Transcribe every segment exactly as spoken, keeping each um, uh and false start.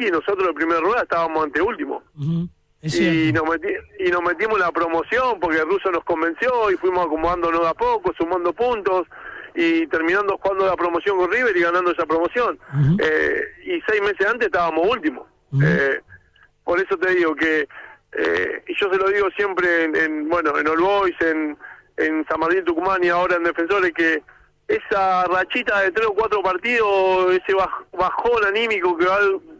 Milwaukee, nosotros en primera rueda estábamos anteúltimo. Uh-huh. Y nos, meti y nos metimos en la promoción porque el ruso nos convenció y fuimos acomodándonos de a poco, sumando puntos y terminando jugando la promoción con River y ganando esa promoción. Uh-huh. eh, y seis meses antes estábamos últimos. Uh-huh. eh, por eso te digo que, eh, y yo se lo digo siempre en, en bueno, en All Boys, en, en San Martín Tucumán y ahora en Defensores, que esa rachita de tres o cuatro partidos, ese baj bajón anímico que va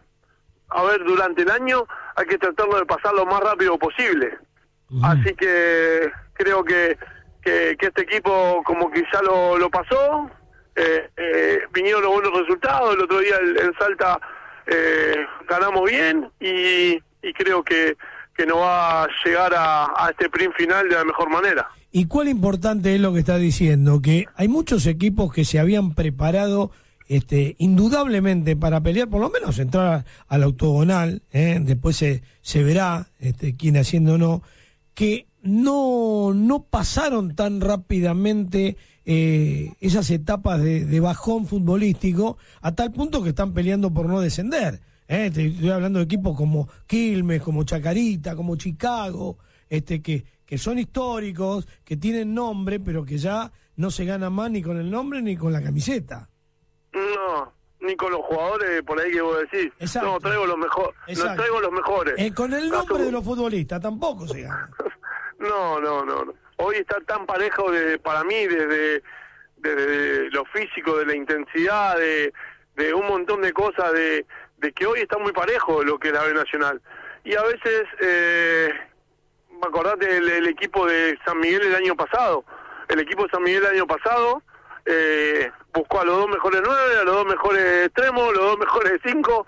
a haber durante el año, hay que tratarlo de pasar lo más rápido posible. Uh-huh. Así que creo que, que, que este equipo como que ya lo, lo pasó, eh, eh, vinieron los buenos resultados, el otro día el, el Salta eh, ganamos bien y, y creo que, que nos va a llegar a, a este sprint final de la mejor manera. ¿Y cuál importante es lo que está diciendo? Que hay muchos equipos que se habían preparado Este, indudablemente para pelear, por lo menos entrar al octogonal, ¿eh? Después se, se verá este, quién haciendo o no, que no, no pasaron tan rápidamente eh, esas etapas de, de bajón futbolístico, a tal punto que están peleando por no descender. ¿eh? Estoy hablando de equipos como Quilmes, como Chacarita, como Chicago, este, que, que son históricos, que tienen nombre, pero que ya no se ganan más ni con el nombre ni con la camiseta. No, ni con los jugadores por ahí que vos decís. Exacto. No, traigo los mejores. No traigo los mejores. Eh, con el nombre Caso... de los futbolistas tampoco se gana. no, no, no, no. Hoy está tan parejo de, para mí desde, desde lo físico, de la intensidad, de, de un montón de cosas, de, de que hoy está muy parejo lo que es la B Nacional. Y a veces, eh, me acordate del el equipo de San Miguel el año pasado. El equipo de San Miguel el año pasado... Eh, buscó a los dos mejores nueve, a los dos mejores extremos, los dos mejores cinco,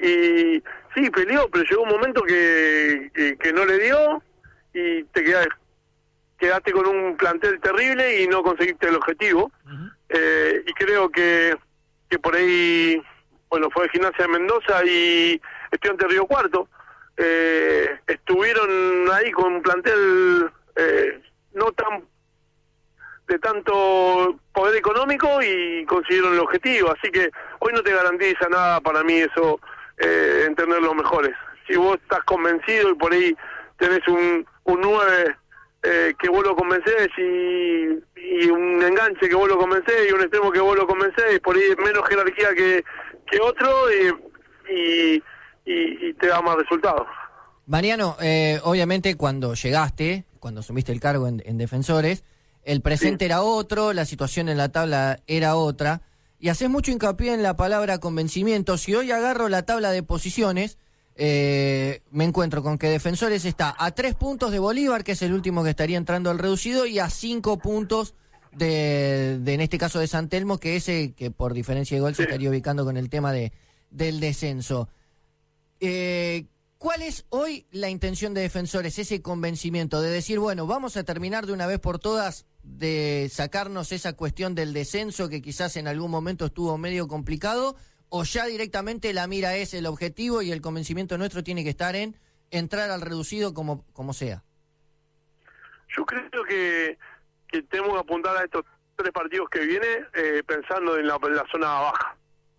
y sí, peleó, pero llegó un momento que, que, que no le dio, y te quedaste, quedaste con un plantel terrible y no conseguiste el objetivo. Uh-huh. eh, y creo que, que por ahí, bueno, fue Gimnasia de Mendoza y Estudiantes de Río Cuarto, eh, estuvieron ahí con un plantel eh, no tan de tanto poder económico y consiguieron el objetivo, así que hoy no te garantiza nada para mí eso, eh, entender los mejores. Si vos estás convencido y por ahí tenés un, un nueve eh, que vos lo convencés y, y un enganche que vos lo convencés y un extremo que vos lo convencés, y por ahí menos jerarquía que, que otro eh, y, y, y te da más resultados. Mariano, eh, obviamente cuando llegaste, cuando asumiste el cargo en, en Defensores, el presente sí. era otro, la situación en la tabla era otra, y haces mucho hincapié en la palabra convencimiento. Si hoy agarro la tabla de posiciones, eh, me encuentro con que Defensores está a tres puntos de Bolívar, que es el último que estaría entrando al reducido, y a cinco puntos de, de en este caso de San Telmo, que ese que por diferencia de gol sí. se estaría ubicando con el tema de del descenso. Eh, ¿Cuál es hoy la intención de Defensores, ese convencimiento de decir, bueno, vamos a terminar de una vez por todas de sacarnos esa cuestión del descenso que quizás en algún momento estuvo medio complicado, o ya directamente la mira es el objetivo y el convencimiento nuestro tiene que estar en entrar al reducido como, como sea? Yo creo que, que tenemos que apuntar a estos tres partidos que viene eh, pensando en la, en la zona baja.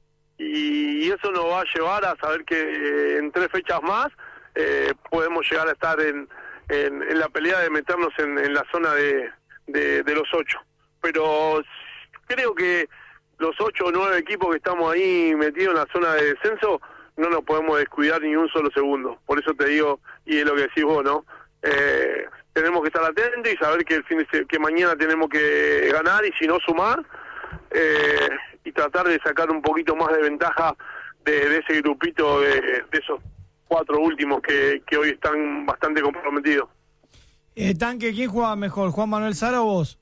Y eso nos va a llevar a saber que eh, en tres fechas más eh, podemos llegar a estar en, en, en la pelea de meternos en, en la zona de, de, de los ocho. Pero creo que los ocho o nueve equipos que estamos ahí metidos en la zona de descenso no nos podemos descuidar ni un solo segundo. Por eso te digo, y es lo que decís vos, ¿no? Eh, tenemos que estar atentos y saber que el fin de, que mañana tenemos que ganar y si no sumar. Eh, y tratar de sacar un poquito más de ventaja de, de ese grupito de, de esos cuatro últimos que, que hoy están bastante comprometidos. Eh, Tanque, ¿quién juega mejor, Juan Manuel Sara o vos?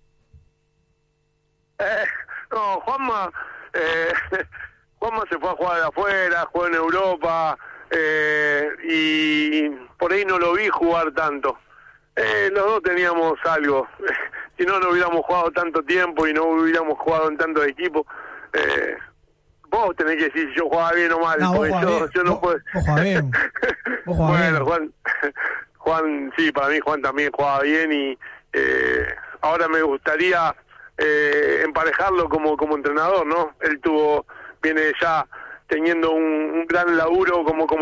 Eh, no, Juanma eh, Juanma se fue a jugar de afuera, jugó en Europa eh, y por ahí no lo vi jugar tanto. Eh, los dos teníamos algo, si no, no hubiéramos jugado tanto tiempo y no hubiéramos jugado en tantos equipos. Eh, vos tenés que decir si yo jugaba bien o mal, no, porque yo, bien. yo no vos, puedo. Vos jugás bien. Vos jugás bueno, bien. Juan, Juan, sí, para mí Juan también jugaba bien y eh, ahora me gustaría eh, emparejarlo como como entrenador, ¿no? Él tuvo, viene ya teniendo un, un gran laburo como como